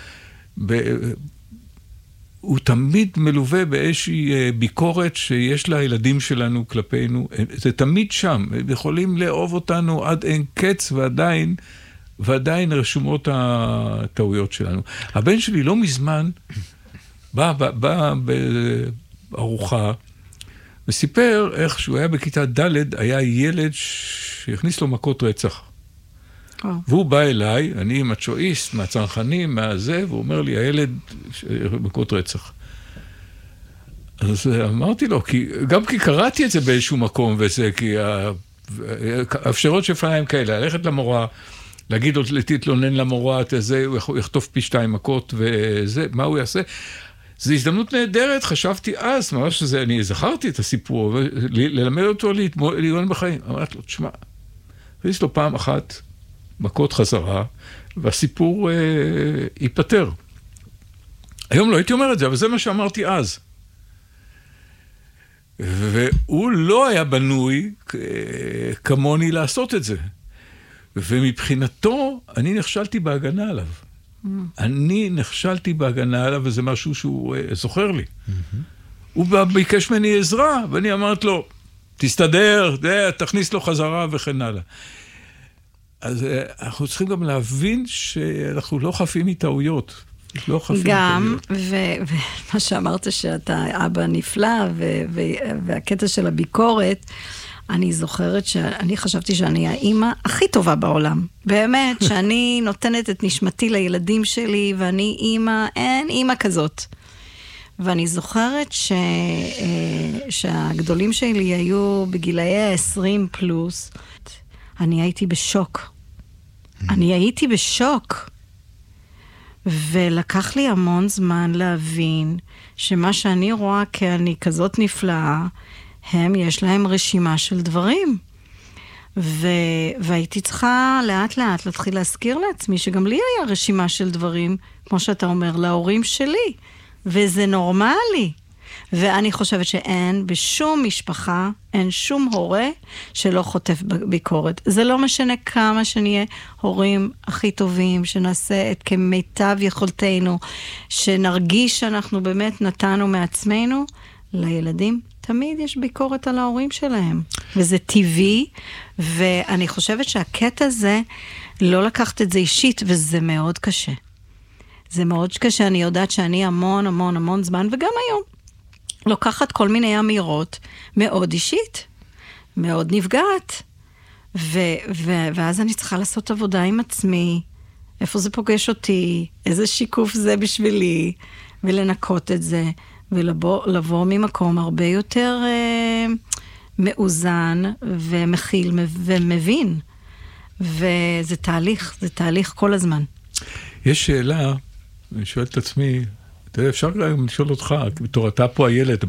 הוא תמיד מלווה באיזושהי ביקורת שיש לילדים שלנו כלפינו. זה תמיד שם, הם יכולים לאהוב אותנו עד אין קץ ועדיין רשומות הטעויות שלנו. הבן שלי לא מזמן בא בארוחה וסיפר איך שהוא היה בכיתה ד' היה ילד שהכניס לו מכות רצח. והוא בא אליי, אני מצ'ואיסט, מהצנחנים, מהזה, והוא אומר לי, הילד מכות רצח. אז אמרתי לו, גם כי קראתי את זה באיזשהו מקום, וזה, כי האפשרות שפעמים כאלה, ללכת למורה, להגיד לו, להתלונן למורה, הוא יחטוף פי 2 מכות, וזה, מה הוא יעשה? זו הזדמנות נהדרת, חשבתי אז, ממש שזה, אני זכרתי את הסיפור, ללמד אותו להתמודד בחיים. אמרתי לו, תשמע, ויש לו פעם אחת, מכות חזרה, והסיפור ייפטר. היום לא הייתי אומר את זה, אבל זה מה שאמרתי אז. והוא לא היה בנוי כמוני לעשות את זה. ומבחינתו, אני נכשלתי בהגנה עליו. אני נכשלתי בהגנה עליו, וזה משהו שהוא זוכר לי. הוא ביקש ממני עזרה, ואני אמרת לו, תסתדר, תכניס לו חזרה וכן הלאה. אז אנחנו צריכים גם להבין שאנחנו לא חפים מטעויות. לא חפים גם, ומה שאמרת שאתה אבא נפלא, והקטע של הביקורת, אני זוכרת שאני חשבתי שאני האימא הכי טובה בעולם. באמת, שאני נותנת את נשמתי לילדים שלי, ואני אימא, אין אימא כזאת. ואני זוכרת שהגדולים שלי היו בגילאי 20 פלוס, אני הייתי בשוק. אני הייתי בשוק. ולקח לי המון זמן להבין שמה שאני רואה כאני כזאת נפלאה, הם יש להם רשימה של דברים. והייתי צריכה לאט לאט להתחיל להזכיר לעצמי שגם לי היה רשימה של דברים, כמו שאתה אומר, להורים שלי. וזה נורמלי. ואני חושבת שאין בשום משפחה, אין שום הורה שלא חוטף ביקורת. זה לא משנה כמה שנהיה הורים הכי טובים, שנעשה את כמיטב יכולתנו, שנרגיש שאנחנו באמת נתנו מעצמנו, לילדים תמיד יש ביקורת על ההורים שלהם. וזה טבעי, ואני חושבת שהקטע הזה, לא לקחת את זה אישית, וזה מאוד קשה. זה מאוד קשה, אני יודעת שאני המון המון המון זמן, וגם היום. לוקחת כל מיני אמירות מאוד אישית, מאוד נפגעת, ואז אני צריכה לעשות עבודה עם עצמי, איפה זה פוגש אותי, איזה שיקוף זה בשבילי, ולנקות את זה, ולבוא ממקום הרבה יותר מאוזן ומכיל ומבין, וזה תהליך, זה תהליך כל הזמן. יש שאלה, אני שואל את עצמי, אתה יודע, אפשר גם לשאול אותך, בתור אתה פה הילד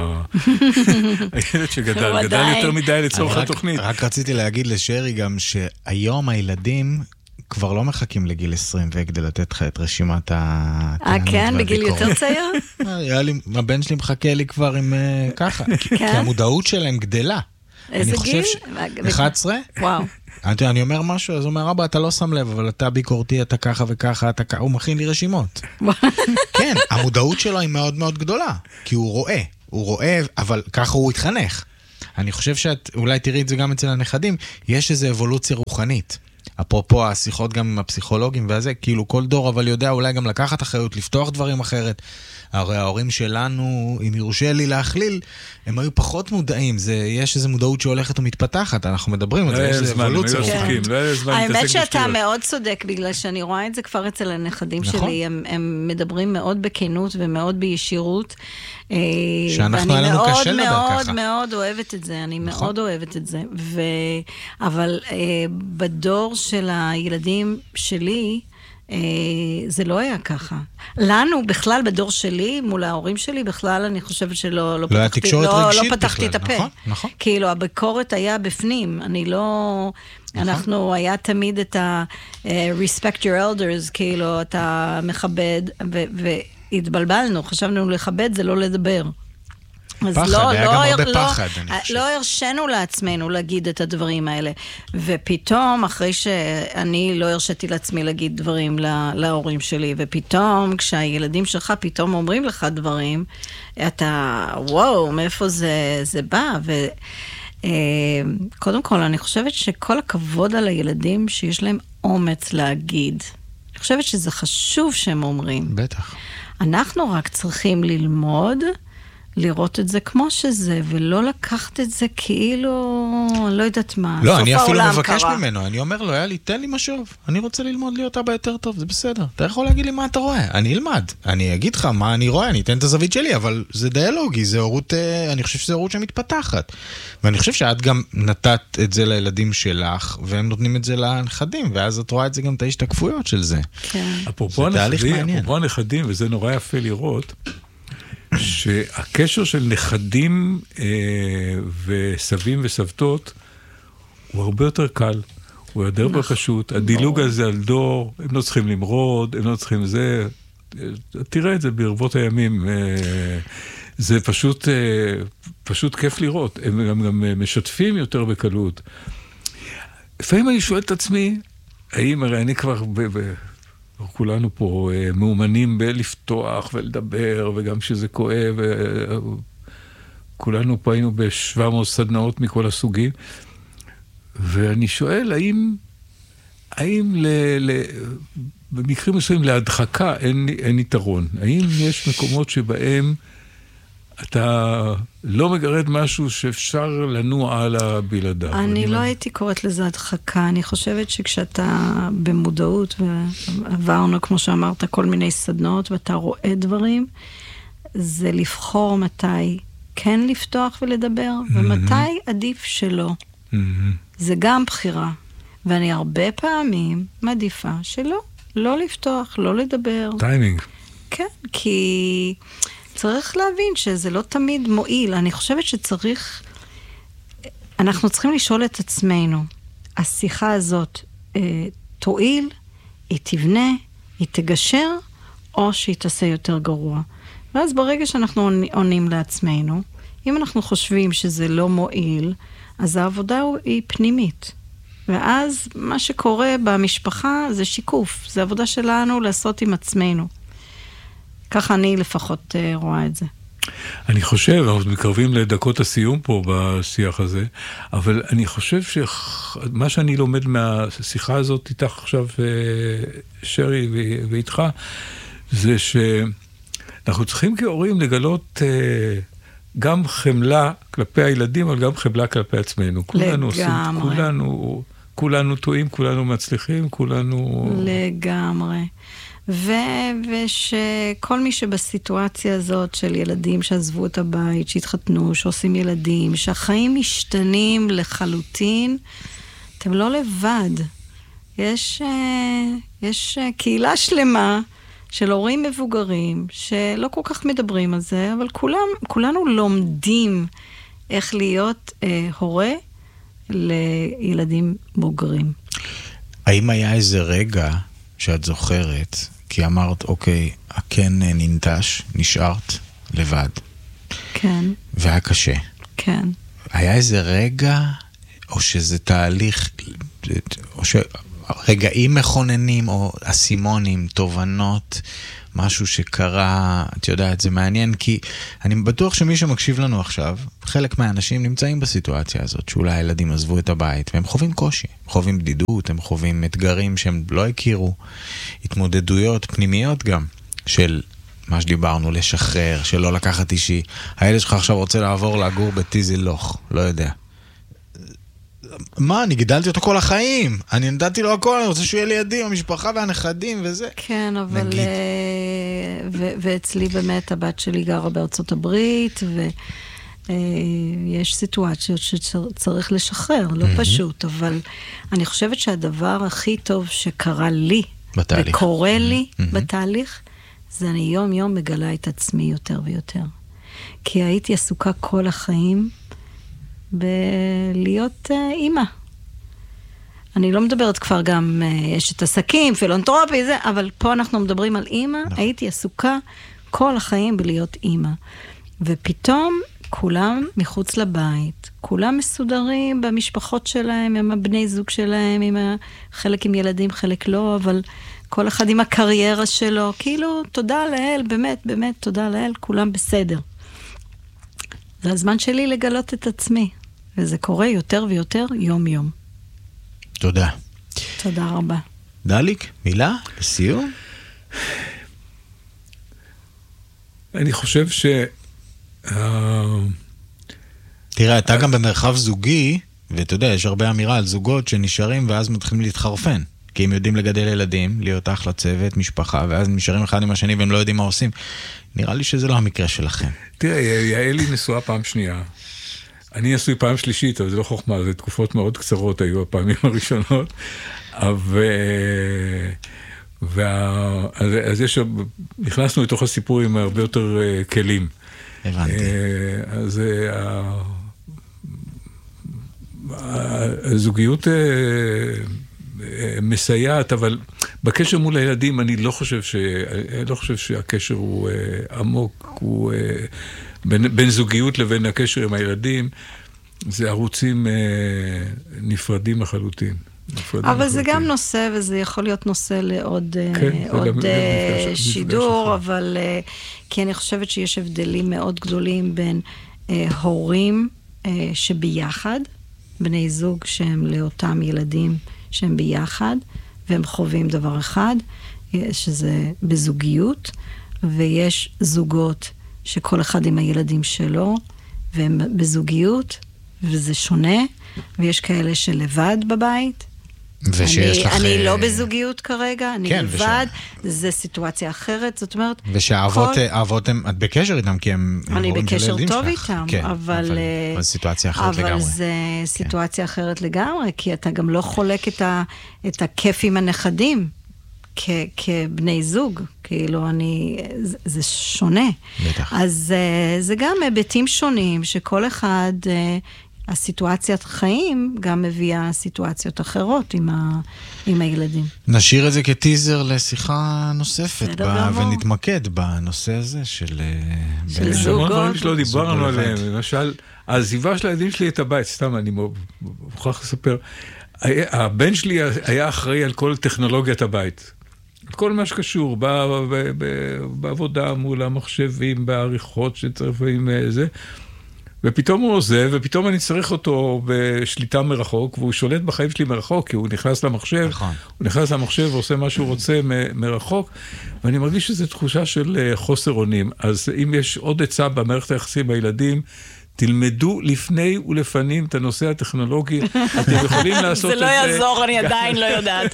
הילד שגדל, גדל יותר מדי לצורך התוכנית. רק רציתי להגיד לשרי גם שהיום הילדים, כבר לא מחכים לגיל 20 וכדי לתת לך את רשימת הטענות כן? בגיל יותר צעיר? הבן שלי מחכה לי כבר עם ככה, כי המודעות שלהם גדלה. איזה גיל? 11? וואו. אני אומר משהו, אז הוא אומר, רבא, אתה לא שם לב, אבל אתה ביקורתי, אתה ככה וככה, הוא מכין לי רשימות. כן, המודעות שלו היא מאוד מאוד גדולה, כי הוא רואה, אבל ככה הוא התחנך. אני חושב שאולי תראי את זה גם אצל הנכדים, יש איזו אבולוציה רוחנית. אפרופו השיחות גם עם הפסיכולוגים והזה, כאילו כל דור אבל יודע אולי גם לקחת אחריות, לפתוח דברים אחרת. הרי ההורים שלנו, אם יורשה לי להכליל, הם היו פחות מודעים. יש איזו מודעות שהולכת ומתפתחת, אנחנו מדברים על זה, יש איזו אבולוציה רוחנית. האמת שאתה מאוד צודק, בגלל שאני רואה את זה כבר אצל הנכדים שלי, הם מדברים מאוד בכנות ומאוד בישירות. שאנחנו היה לנו קשה לדבר ככה. ואני מאוד מאוד אוהבת את זה, אני מאוד אוהבת את זה. אבל בדור של הילדים שלי, זה לא היה ככה. לנו בכלל בדור שלי, מול ההורים שלי, בכלל אני חושבת שלא פתחתי את הפה. נכון. כאילו הביקורת היה בפנים, אנחנו היה תמיד את respect your elders, כאילו אתה מכבד, והתבלבלנו, חשבנו לכבד זה לא לדבר. פחד, היה גם הרבה פחד, אני חושב. לא הרשנו לעצמנו להגיד את הדברים האלה. ופתאום, אחרי שאני לא הרשיתי לעצמי להגיד דברים להורים שלי, ופתאום, כשהילדים שלך פתאום אומרים לך דברים, אתה, וואו, מאיפה זה בא? וקודם כל, אני חושבת שכל הכבוד על הילדים שיש להם אומץ להגיד. אני חושבת שזה חשוב שהם אומרים. בטח. אנחנו רק צריכים ללמוד לראות את זה כמו שזה, ולא לקחת את זה כאילו, לא יודעת מה. לא, אני אפילו מבקש ממנו, אני אומר לו, יאללה, תן לי משוב, אני רוצה ללמוד להיות אבא יותר טוב, זה בסדר. אתה יכול להגיד לי מה אתה רואה, אני אלמד. אני אגיד לך מה אני רואה, אני אתן את הזווית שלי, אבל זה דיאלוגי, זה הורות, אני חושב שזה הורות שמתפתחת. ואני חושב שאת גם נתת את זה לילדים שלך, והם נותנים את זה לנכדים, ואז את רואה את זה גם את ההשתקפויות של זה. כן. אפרופו הנכדים, וזה נורא יפה לראות, שהקשר של נכדים וסבים וסבתות הוא הרבה יותר קל, הוא יותר פשוט. הדילוג הזה על דור, הם לא צריכים למרוד, הם לא צריכים זה. תראה את זה ברבות הימים. זה פשוט כיף לראות. הם גם משתפים יותר בקלות. לפעמים אני שואל את עצמי, האם הרי אני כבר כולנו פה מאומנים בלפתוח ולדבר, וגם שזה כואב, כולנו פה היינו ב-700 סדנאות מכל הסוגים, ואני שואל, האם במקרים מסוים להדחקה אין יתרון? האם יש מקומות שבהם אתה לא מגרד משהו שאפשר לנוע על הבלעדיו? אני לא הייתי קוראת לזה הדחקה. אני חושבת שכשאתה במודעות, ועברנו, כמו שאמרת, כל מיני סדנות, ואתה רואה דברים, זה לבחור מתי כן לפתוח ולדבר, ומתי עדיף שלא. זה גם בחירה. ואני הרבה פעמים מעדיפה שלא. לא לפתוח, לא לדבר. טיימינג. כן, כי צריך להבין שזה לא תמיד מועיל. אני חושבת אנחנו צריכים לשאול את עצמנו, השיחה הזאת תועיל, היא תבנה, היא תגשר, או שהיא תעשה יותר גרוע. ואז ברגע שאנחנו עונים לעצמנו, אם אנחנו חושבים שזה לא מועיל, אז העבודה היא פנימית. ואז מה שקורה במשפחה זה שיקוף. זה עבודה שלנו לעשות עם עצמנו. ככה אני לפחות רואה את זה. אני חושב, אנחנו מתקרבים לדקות הסיום פה בשיח הזה, אבל אני חושב שמה שאני לומד מהשיחה הזאת איתך עכשיו, שרי ואיתך, זה שאנחנו צריכים כהורים לגלות גם חמלה כלפי הילדים, אבל גם חמלה כלפי עצמנו. כולנו טועים, כולנו מצליחים, כולנו... לגמרי. ושכל מי שבסיטואציה הזאת של ילדים שעזבו את הבית, שהתחתנו, שעושים ילדים, שהחיים משתנים לחלוטין, אתם לא לבד. יש קהילה שלמה של הורים מבוגרים, שלא כל כך מדברים על זה, אבל כולנו לומדים איך להיות הורה לילדים בוגרים. האם היה איזה רגע שאת זוכרת, כי אמרת, אוקיי, הכן ננטש, נשארת לבד. כן. והיה קשה. כן. היה איזה רגע, או שזה תהליך, או שרגעים מכוננים, או אסימונים, תובנות, משהו שקרה, את יודעת, זה מעניין, כי אני בטוח שמי שמקשיב לנו עכשיו, חלק מהאנשים נמצאים בסיטואציה הזאת, שאולי הילדים עזבו את הבית, והם חווים קושי, הם חווים בדידות, הם חווים אתגרים שהם לא הכירו, התמודדויות פנימיות גם, של מה שדיברנו, לשחרר, שלא לקחת אישי. הילד שלך עכשיו רוצה לעבור לגור בטיזילוך, לא יודע. מה, אני גידלתי אותו כל החיים, אני נדעתי לו הכל, אני רוצה שהוא יהיה לידי, המשפחה והנכדים וזה. כן, אבל... ואצלי באמת הבת שלי גרה בארצות הברית, ויש סיטואציות שצריך לשחרר, לא פשוט, אבל אני חושבת שהדבר הכי טוב שקרה לי, וקורה לי בתהליך, זה אני יום יום מגלה את עצמי יותר ויותר. כי הייתי עסוקה כל החיים בלהיות אימא. אני לא מדברת כבר גם, יש את עסקים, פילנתרופי, זה, אבל פה אנחנו מדברים על אימא, הייתי עסוקה כל החיים בלהיות אימא. ופתאום כולם מחוץ לבית, כולם מסודרים במשפחות שלהם, עם הבני זוג שלהם, חלק עם ילדים, חלק לא, אבל כל אחד עם הקריירה שלו, כאילו, תודה לאל, באמת, באמת, תודה לאל, כולם בסדר. זה הזמן שלי לגלות את עצמי, וזה קורה יותר ויותר יום יום. תודה. תודה רבה. דליק, מילה לסיום? אני חושב תראה, אתה גם במרחב זוגי, ואתה יודע, יש הרבה אמירה על זוגות שנשארים ואז מתחילים להתחרפן. כי הם יודעים לגדל ילדים, להיות אחלה צוות, משפחה, ואז נשארים אחד עם השני והם לא יודעים מה עושים. נראה לי שזה לא המקרה שלכם. תראה, יעלי נשואה פעם שנייה. אני נשוי פעם שלישית, אבל זה לא חוכמה, זה תקופות מאוד קצרות היו הפעמים הראשונות. אז נכנסנו לתוך הסיפור עם הרבה יותר כלים. הבנתי. אז הזוגיות מסייעת, אבל בקשר מול הילדים אני לא חושב שהקשר הוא עמוק, הוא בין זוגיות לבין הקשר עם הילדים, זה ערוצים נפרדים לחלוטין. אבל זה גם נושא, וזה יכול להיות נושא לעוד שידור, אבל כי אני חושבת שיש הבדלים מאוד גדולים בין הורים שביחד, בני זוג שהם לאותם ילדים שהם ביחד, והם חווים דבר אחד, שזה בזוגיות, ויש זוגות שכל אחד עם הילדים שלו, והם בזוגיות, וזה שונה, ויש כאלה שלבד בבית. אני לא בזוגיות כרגע, אני לבד, זה סיטואציה אחרת, זאת אומרת... ושהאבות הם, את בקשר איתם, כי הם... אני בקשר טוב איתם, אבל... זו סיטואציה אחרת לגמרי. אבל זה סיטואציה אחרת לגמרי, כי אתה גם לא חולק את הכיף עם הנכדים, כבני זוג, כאילו זה שונה. בטח. אז זה גם היבטים שונים, שכל אחד... הסיטואציית חיים גם מביאה סיטואציות אחרות עם הילדים. נשאיר את זה כטיזר לשיחה נוספת, ונתמקד בנושא הזה של זוגות. דברים שלא דיברנו עליהם, למשל, העזיבה של הילדים שלי את הבית, סתם אני מוכרח לספר, הבן שלי היה אחראי על כל טכנולוגיית הבית. כל מה שקשור בעבודה מול המחשבים, בעריכות שצריכים זה, ופתאום הוא עוזב, ופתאום אני צריך אותו בשליטה מרחוק, והוא שולט בחיים שלי מרחוק, כי הוא נכנס למחשב, הוא נכנס למחשב ועושה מה שהוא רוצה מרחוק, ואני מרגיש שזו תחושה של חוסר אונים. אז אם יש עוד עצה במערכת היחסים בילדים, תלמדו לפני ולפנים את הנושא הטכנולוגי, אתם יכולים לעשות את זה. זה לא יעזור, אני עדיין לא יודעת.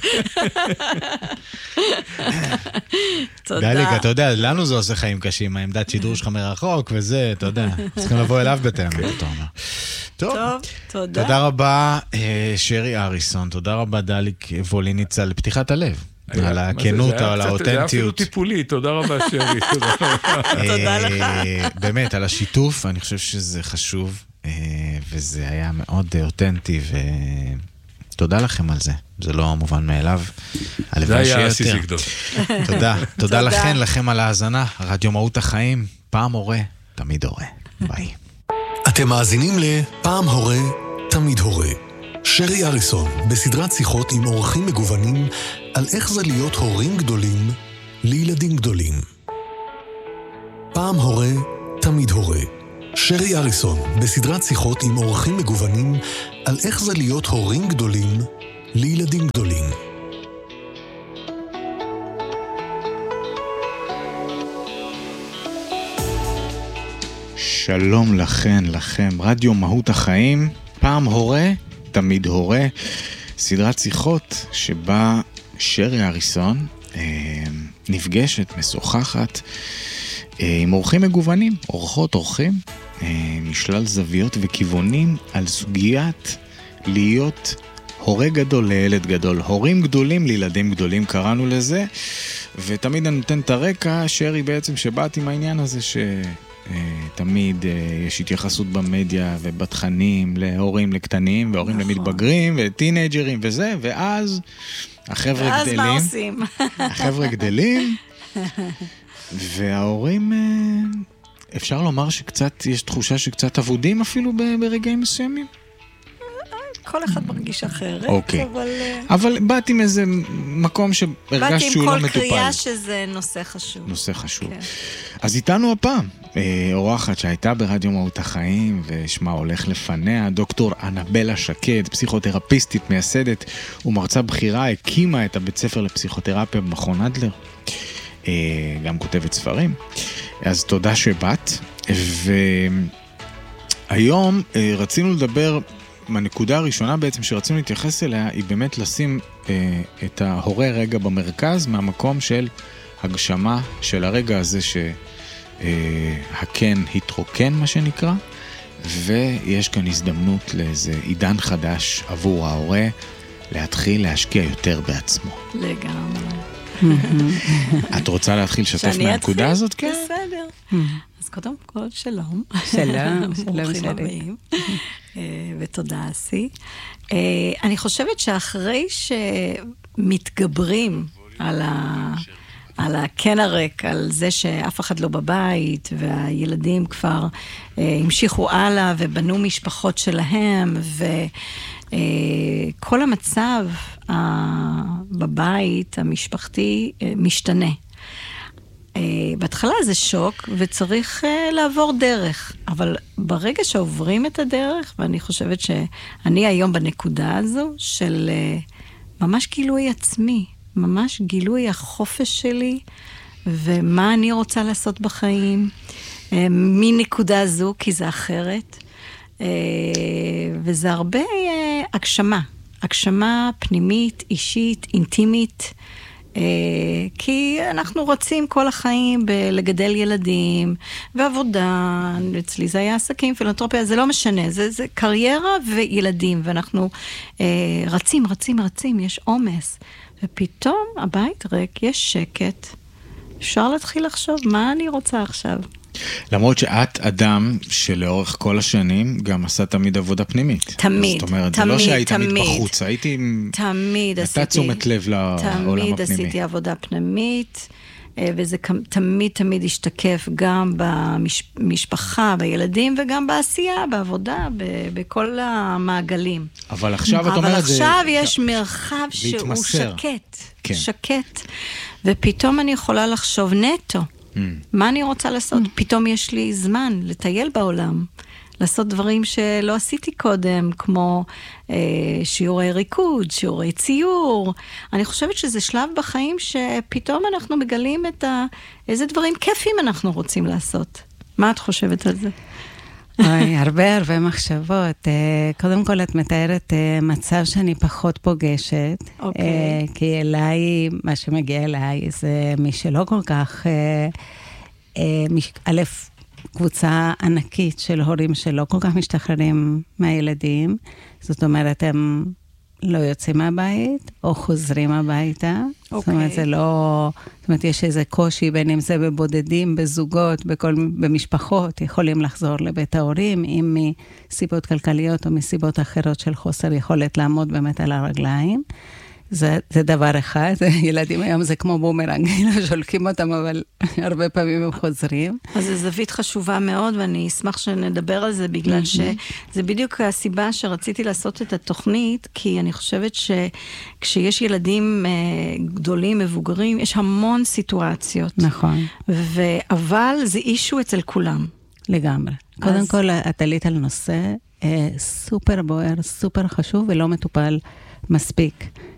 תודה. דליק, אתה יודע, לנו זה עושה חיים קשים, העמדת שידור שלך מרחוק וזה, אתה יודע, צריכים לבוא אליו בטעם, אתה אומר. טוב, תודה. תודה רבה, שרי אריסון, תודה רבה, דליק ווליניצה, לפתיחת הלב. על הכנות, על האותנטיות. זה אפילו טיפולי, תודה רבה שרי, תודה רבה. תודה לך. באמת, על השיתוף, אני חושב שזה חשוב, וזה היה מאוד אותנטי, תודה לכם על זה. זה לא מובן מאליו. זה היה סיזי גדול. תודה לכם על ההאזנה. רדיו מהות החיים, פעם הורה, תמיד הורה. ביי. אתם מאזינים לפעם הורה, תמיד הורה. שרי אריסון, בסדרת שיחות עם אורחים מגוונים על איך זה להיות הורים גדולים לילדים גדולים. פעם הורה, תמיד הורה. שרי אריסון, בסדרת שיחות עם אורחים מגוונים על איך זה להיות הורים גדולים לילדים גדולים. שלום לכם, רדיו מהות החיים, פעם הורה, תמיד הורה, סדרת שיחות שבה שרי אריסון נפגשת, משוחחת עם אורחים מגוונים, אורחים, משלל זוויות וכיוונים על סוגיית להיות הורה גדול לילד גדול, הורים גדולים לילדים גדולים קראנו לזה, ותמיד אני נותן את הרקע, שרי בעצם שבאת עם העניין הזה תמיד יש התייחסות במדיה ובתכנים להורים לקטנים והורים למתבגרים וטינג'רים וזה, ואז החבר'ה גדלים. ואז מה עושים? החבר'ה גדלים וההורים, אפשר לומר שקצת, יש תחושה שקצת עבודים אפילו ברגעים מסוימים. כל אחד מרגיש אחרת, אוקיי. אבל באתי עם איזה מקום שהרגשת שהוא לא מטופל. באתי עם כל קריאה שזה נושא חשוב. נושא חשוב. כן. אז איתנו הפעם, אורחת שהייתה ברדיו מהות החיים, ושמה הולך לפניה, דוקטור אנבלה שקד, פסיכותרפיסטית, מייסדת ומרצה בחירה, הקימה את הבית ספר לפסיכותרפיה במכון אדלר. גם כותבת ספרים. אז תודה שבאת. והיום רצינו לדבר, מהנקודה הראשונה בעצם שרצינו להתייחס אליה, היא באמת לשים את ההורה רגע במרכז, מהמקום של הגשמה של הרגע הזה שהכן התרוקן, מה שנקרא, ויש כאן הזדמנות לאיזה עידן חדש עבור ההורה, להתחיל להשקיע יותר בעצמו. לגמרי. את רוצה להתחיל לשתף מהנקודה הזאת? כן. בסדר. אז קודם כל, שלום. שלום, ברוכים הבאים. ותודה, אסי. אני חושבת שאחרי שמתגברים על הכן הריק, על זה שאף אחד לא בבית, והילדים כבר המשיכו הלאה ובנו משפחות שלהם, וכל המצב בבית המשפחתי משתנה. בהתחלה זה שוק וצריך לעבור דרך, אבל ברגע שעוברים את הדרך, ואני חושבת שאני היום בנקודה הזו של ממש גילוי עצמי, ממש גילוי החופש שלי, ומה אני רוצה לעשות בחיים, מנקודה זו, כי זה אחרת, וזה הרבה הגשמה פנימית, אישית, אינטימית, כי אנחנו רוצים כל החיים לגדל ילדים ועבודה, אצלי זה היה עסקים, פילנתרופיה, זה לא משנה, זה קריירה וילדים, ואנחנו רצים, יש עומס, ופתאום הבית ריק, יש שקט, אפשר להתחיל לחשוב מה אני רוצה עכשיו. למרות שאת אדם שלאורך כל השנים גם עשה תמיד עבודה פנימית. תמיד, זאת אומרת, זה לא שהיית תמיד בחוץ, הייתי... תמיד עשיתי... נתת תשומת לב לעולם הפנימי. תמיד עשיתי עבודה פנימית, וזה תמיד השתקף גם במשפחה, בילדים, וגם בעשייה, בעבודה, בכל המעגלים. אבל עכשיו את אומרת... אבל עכשיו יש מרחב שהוא שקט, ופתאום אני יכולה לחשוב נטו. מה אני רוצה לעשות? פתאום יש לי זמן לטייל בעולם, לעשות דברים שלא עשיתי קודם, כמו שיעורי ריקוד, שיעורי ציור. אני חושבת שזה שלב בחיים שפתאום אנחנו מגלים איזה דברים כיפים אנחנו רוצים לעשות. מה את חושבת על זה? הרבה מחשבות. קודם כל את מתארת מצב שאני פחות פוגשת, כי אליי, מה שמגיע אליי זה מי שלא כל כך, א', קבוצה ענקית של הורים שלא כל כך משתחררים מהילדים, זאת אומרת הם לא יוצאים מהבית, או חוזרים הביתה. זאת אומרת, זה לא... זאת אומרת, יש איזה קושי, בין אם זה בבודדים, בזוגות, במשפחות, יכולים לחזור לבית ההורים, אם מסיבות כלכליות או מסיבות אחרות של חוסר יכולת לעמוד באמת על הרגליים. זה דבר אחד, ילדים היום זה כמו בומרנג, שולקים אותם, אבל הרבה פעמים הם חוזרים. אז זו זווית חשובה מאוד, ואני אשמח שנדבר על זה, בגלל שזה בדיוק הסיבה שרציתי לעשות את התוכנית, כי אני חושבת שכשיש ילדים גדולים, מבוגרים, יש המון סיטואציות. נכון. אבל זה אישו אצל כולם. לגמרי. קודם כל, את עלית על נושא סופר בוער, סופר חשוב, ולא מטופל מספיק.